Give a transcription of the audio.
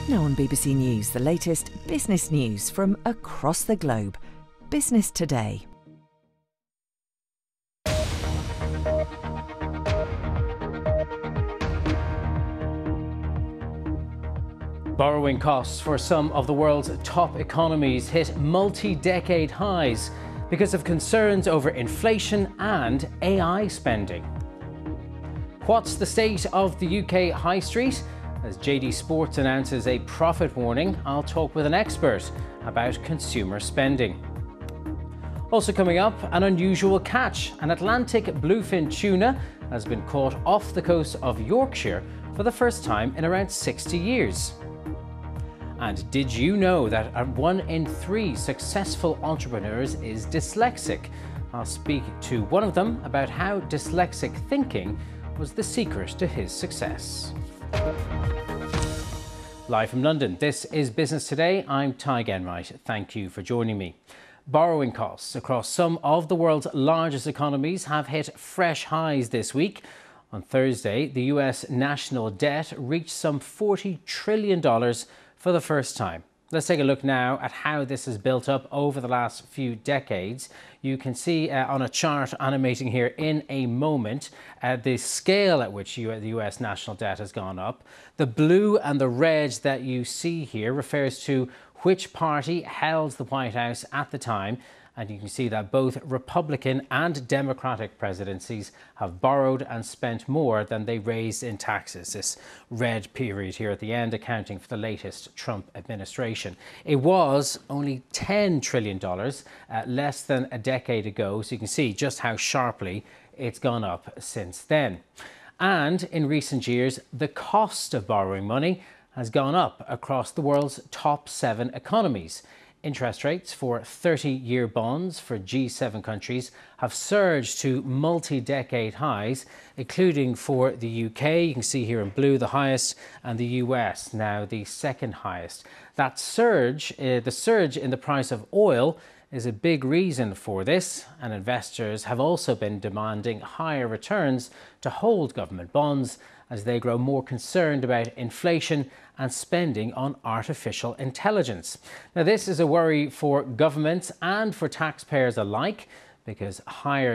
Now on BBC News, the latest business news from across the globe. Business Today. Borrowing costs for some of the world's top economies hit multi-decade highs because of concerns over inflation and AI spending. What's the state of the UK high street? As JD Sports announces a profit warning, I'll talk with an expert about consumer spending. Also coming up, an unusual catch. An Atlantic bluefin tuna has been caught off the coast of Yorkshire for the first time in around 60 years. And did you know that 1 in 3 successful entrepreneurs is dyslexic? I'll speak to one of them about how dyslexic thinking was the secret to his success. Live from London, this is Business Today. I'm Ty Genwright. Thank you for joining me. Borrowing costs across some of the world's largest economies have hit fresh highs this week. On Thursday, the US national debt reached some $40 trillion for the first time. Let's take a look now at how this has built up over the last few decades. You can see on a chart animating here in a moment the scale at which the US national debt has gone up. The blue and the red that you see here refers to which party held the White House at the time. And you can see that both Republican and Democratic presidencies have borrowed and spent more than they raised in taxes. This red period here at the end accounting for the latest Trump administration. It was only $10 trillion less than a decade ago. So you can see just how sharply it's gone up since then. And in recent years, the cost of borrowing money has gone up across the world's top 7 economies. Interest rates for 30-year bonds for G7 countries have surged to multi-decade highs, including for the UK. You can see here in blue the highest, and the US now the second highest. That surge, the surge in the price of oil, is a big reason for this, and investors have also been demanding higher returns to hold government bonds as they grow more concerned about inflation and spending on artificial intelligence. Now, this is a worry for governments and for taxpayers alike, because higher